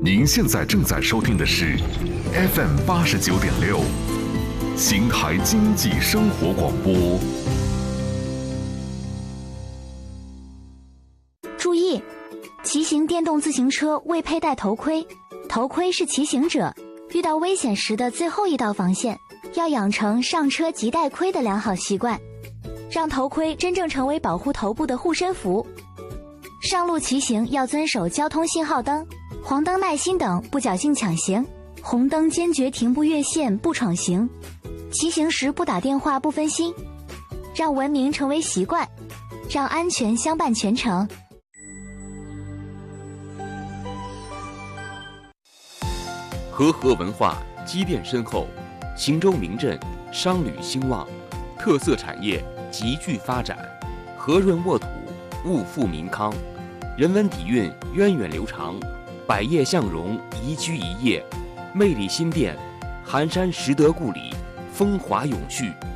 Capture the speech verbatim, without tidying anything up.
您现在正在收听的是 F M 八十九点六，邢台经济生活广播。 注意，骑行电动自行车未佩戴头盔，头盔是骑行者遇到危险时的最后一道防线，要养成上车即戴盔的良好习惯，让头盔真正成为保护头部的护身符。上路骑行要遵守交通信号灯、黄灯耐心等，不侥幸抢行；红灯坚决停步越线，不闯行。骑行时不打电话，不分心，让文明成为习惯，让安全相伴全程。 和合文化积淀深厚，邢州名镇商旅兴旺，特色产业急剧发展，和润沃土，物富民康，人文底蕴源远流长，百业向荣，宜居宜业，魅力新店，寒山拾得故里，风华永续。